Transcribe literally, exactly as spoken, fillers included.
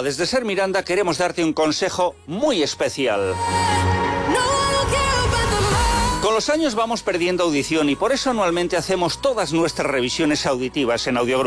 desde Ser Miranda queremos darte un consejo muy especial. Con los años vamos perdiendo audición y por eso anualmente hacemos todas nuestras revisiones auditivas en Audiogroup.